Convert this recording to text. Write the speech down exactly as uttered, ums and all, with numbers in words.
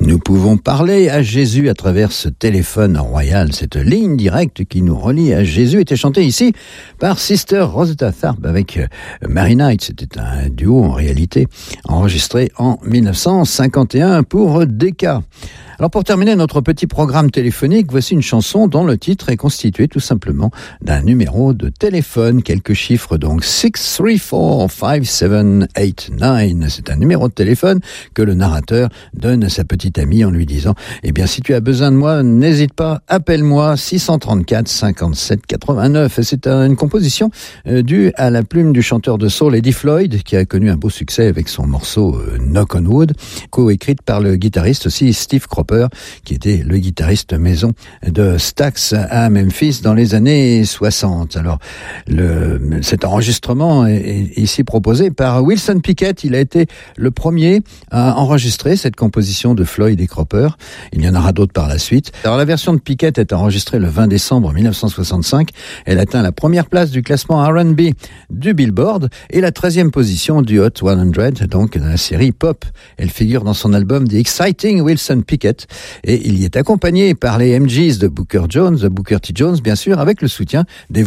Nous pouvons parler à Jésus à travers ce téléphone royal. Cette ligne directe qui nous relie à Jésus était chantée ici par Sister Rosetta Tharpe avec Mary Knight. C'était un duo en réalité enregistré en dix-neuf cent cinquante et un pour Decca. Alors pour terminer notre petit programme téléphonique, voici une chanson dont le titre est constitué tout simplement d'un numéro de téléphone. Quelques chiffres donc, six three four five seven eight nine. C'est un numéro de téléphone que le narrateur donne à sa petite amie en lui disant « Eh bien, si tu as besoin de moi, n'hésite pas, appelle-moi six cent trente-quatre cinquante-sept quatre-vingt-neuf ». C'est une composition euh, due à la plume du chanteur de soul Eddie Floyd qui a connu un beau succès avec son morceau euh, « Knock on Wood », co-écrite par le guitariste aussi Steve Cropper, qui était le guitariste maison de Stax à Memphis dans les années soixante. Alors, le, cet enregistrement est, est ici proposé par Wilson Pickett. Il a été le premier à enregistrer cette composition de Floyd et Cropper. Il y en aura d'autres par la suite. Alors, la version de Pickett est enregistrée le vingt décembre dix-neuf cent soixante-cinq. Elle atteint la première place du classement R and B du Billboard et la treizième position du Hot cent, donc dans la série Pop. Elle figure dans son album The Exciting Wilson Pickett. Et il y est accompagné par les M Gs de Booker Jones, de Booker T. Jones, bien sûr, avec le soutien des